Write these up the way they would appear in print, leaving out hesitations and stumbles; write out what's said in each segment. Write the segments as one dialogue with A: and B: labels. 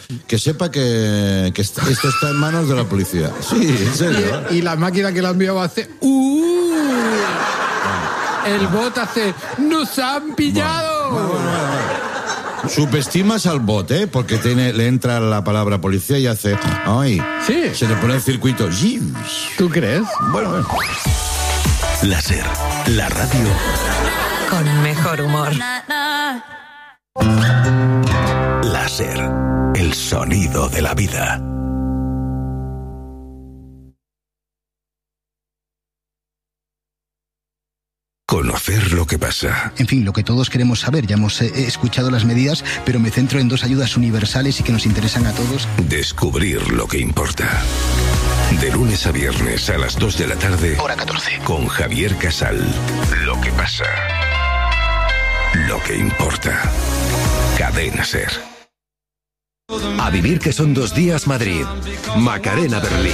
A: que sepa que esto está en manos de la policía. Sí, en serio.
B: Y la máquina que lo ha enviado hace... El bot hace... ¡Nos han pillado!
A: Bueno. Subestimas al bot, porque le entra la palabra policía y hace... ¡Ay!
B: Sí.
A: Se le pone el circuito.
B: ¿Tú crees?
A: Bueno.
C: Láser, la radio
D: con mejor humor.
C: Láser, el sonido de la vida. Conocer lo que pasa.
E: En fin, lo que todos queremos saber. Ya hemos escuchado las medidas, pero me centro en 2 ayudas universales y que nos interesan a todos.
C: Descubrir lo que importa. De lunes a viernes a las 2 de la tarde.
E: Hora 14.
C: Con Javier Casal. Lo que pasa. Lo que importa. Cadena SER.
F: A vivir que son 2 días Madrid. Macarena Berlín.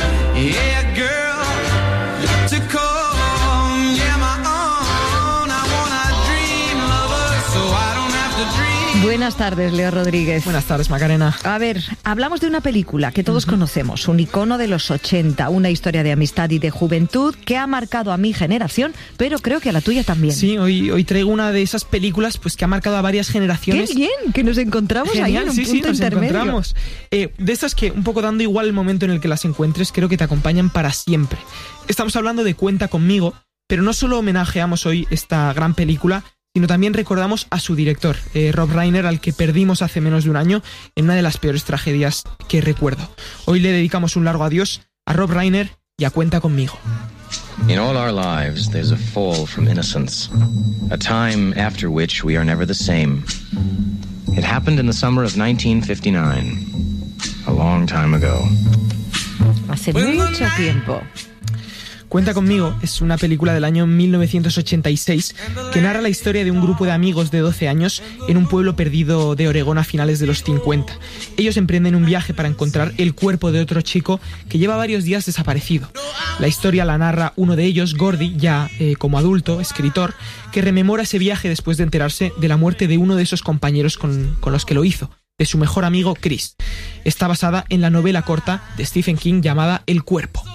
G: Buenas tardes, Leo Rodríguez.
H: Buenas tardes, Macarena.
G: A ver, hablamos de una película que todos conocemos, un icono de los 80, una historia de amistad y de juventud que ha marcado a mi generación, pero creo que a la tuya también.
H: Sí, hoy traigo una de esas películas pues que ha marcado a varias generaciones.
G: ¡Qué bien! Que nos encontramos. Genial, ahí en un punto
H: nos
G: intermedio.
H: Encontramos. De estas que, un poco dando igual el momento en el que las encuentres, creo que te acompañan para siempre. Estamos hablando de Cuenta conmigo, pero no solo homenajeamos hoy esta gran película, sino también recordamos a su director, Rob Reiner, al que perdimos hace menos de un año en una de las peores tragedias que recuerdo. Hoy le dedicamos un largo adiós a Rob Reiner y a Cuenta conmigo.
I: In all our lives, there's a fall from innocence, a time after which we are never the same. It happened in the summer of 1959, a long time ago.
G: Hace mucho tiempo.
H: Cuenta conmigo es una película del año 1986 que narra la historia de un grupo de amigos de 12 años en un pueblo perdido de Oregón a finales de los 50. Ellos emprenden un viaje para encontrar el cuerpo de otro chico que lleva varios días desaparecido. La historia la narra uno de ellos, Gordy, ya como adulto, escritor, que rememora ese viaje después de enterarse de la muerte de uno de esos compañeros con los que lo hizo, de su mejor amigo Chris. Está basada en la novela corta de Stephen King llamada El cuerpo.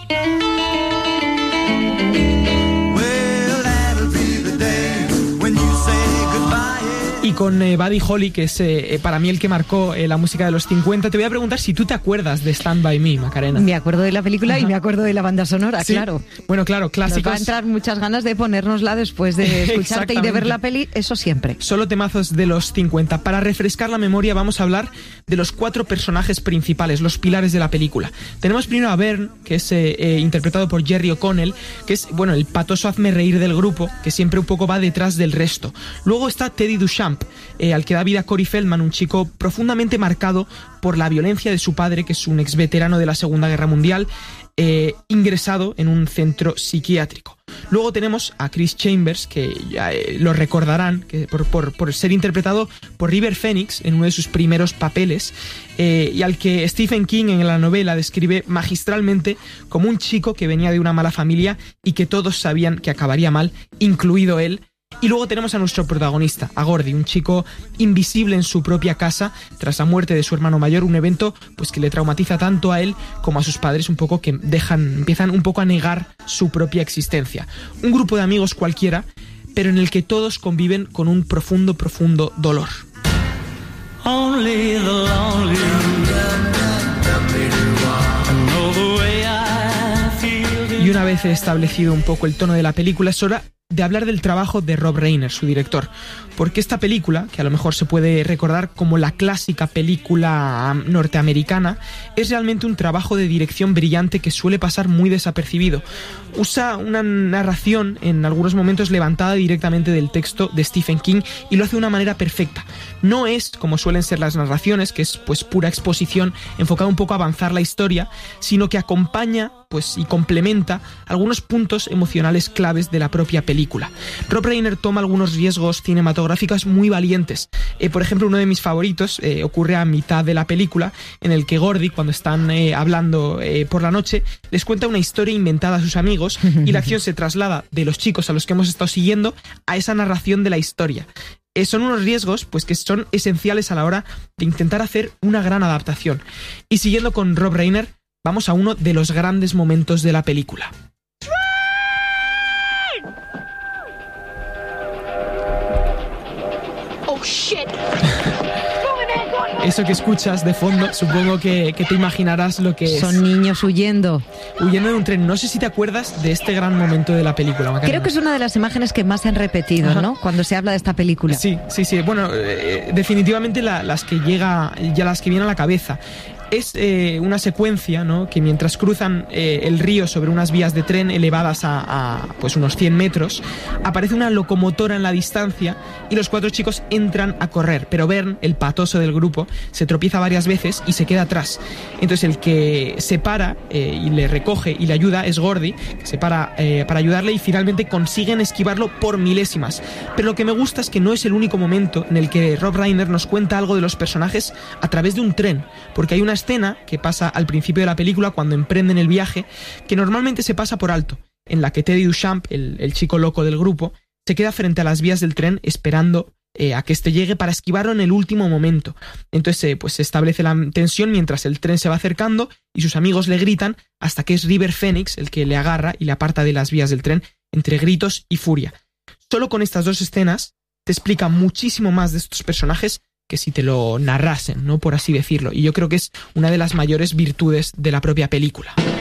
H: Y con Buddy Holly, que es para mí el que marcó la música de los 50, te voy a preguntar si tú te acuerdas de Stand By Me, Macarena.
G: Me acuerdo de la película y me acuerdo de la banda sonora, ¿sí? Claro.
H: Bueno, claro, clásicos.
G: Nos va a entrar muchas ganas de ponérnosla después de escucharte y de ver la peli, eso siempre.
H: Solo temazos de los 50. Para refrescar la memoria vamos a hablar de los 4 personajes principales, los pilares de la película. Tenemos primero a Vern, que es interpretado por Jerry O'Connell, que es, bueno, el patoso hazme reír del grupo, que siempre un poco va detrás del resto. Luego está Teddy Duchamp, al que da vida Corey Feldman, un chico profundamente marcado por la violencia de su padre, que es un ex veterano de la Segunda Guerra Mundial, ingresado en un centro psiquiátrico. Luego tenemos a Chris Chambers, que ya lo recordarán que por ser interpretado por River Phoenix en uno de sus primeros papeles, y al que Stephen King en la novela describe magistralmente como un chico que venía de una mala familia y que todos sabían que acabaría mal, incluido él. Y luego tenemos a nuestro protagonista, a Gordy, un chico invisible en su propia casa tras la muerte de su hermano mayor, un evento pues que le traumatiza tanto a él como a sus padres, un poco que empiezan un poco a negar su propia existencia. Un grupo de amigos cualquiera, pero en el que todos conviven con un profundo, profundo dolor. Y una vez establecido un poco el tono de la película, es hora de hablar del trabajo de Rob Reiner, su director, porque esta película, que a lo mejor se puede recordar como la clásica película norteamericana, es realmente un trabajo de dirección brillante que suele pasar muy desapercibido. Usa una narración en algunos momentos levantada directamente del texto de Stephen King y lo hace de una manera perfecta. No es como suelen ser las narraciones, que es pues pura exposición enfocada un poco a avanzar la historia, sino que acompaña pues y complementa algunos puntos emocionales claves de la propia película. Rob Reiner toma algunos riesgos cinematográficos muy valientes. Por ejemplo, uno de mis favoritos ocurre a mitad de la película, en el que Gordy, cuando están hablando por la noche, les cuenta una historia inventada a sus amigos y la acción se traslada de los chicos a los que hemos estado siguiendo a esa narración de la historia. son unos riesgos pues que son esenciales a la hora de intentar hacer una gran adaptación. Y siguiendo con Rob Reiner, vamos a uno de los grandes momentos de la película.
J: Oh shit.
H: Eso que escuchas de fondo, supongo que te imaginarás lo que es.
G: Son niños huyendo.
H: Huyendo de un tren. No sé si te acuerdas de este gran momento de la película, Macarena.
G: Creo que es una de las imágenes que más se han repetido, ¿no? Cuando se habla de esta película.
H: Sí. Bueno, definitivamente las que vienen a la cabeza. Es una secuencia, ¿no?, que mientras cruzan el río sobre unas vías de tren elevadas a pues unos 100 metros, aparece una locomotora en la distancia y los 4 chicos entran a correr, pero Vern, el patoso del grupo, se tropieza varias veces y se queda atrás. Entonces el que se para y le recoge y le ayuda es Gordy, que se para ayudarle y finalmente consiguen esquivarlo por milésimas. Pero lo que me gusta es que no es el único momento en el que Rob Reiner nos cuenta algo de los personajes a través de un tren, porque hay una escena que pasa al principio de la película cuando emprenden el viaje que normalmente se pasa por alto, en la que Teddy Duchamp, el chico loco del grupo, se queda frente a las vías del tren esperando a que este llegue para esquivarlo en el último momento. Entonces pues se establece la tensión mientras el tren se va acercando y sus amigos le gritan hasta que es River Phoenix el que le agarra y le aparta de las vías del tren entre gritos y furia. Solo con estas 2 escenas te explica muchísimo más de estos personajes que si te lo narrasen, ¿no?, por así decirlo. Y yo creo que es una de las mayores virtudes de la propia película.